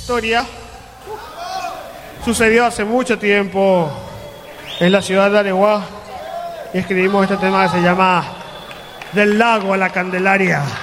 historia sucedió hace mucho tiempo en la ciudad de Areguá y escribimos este tema que se llama Del lago a la Candelaria.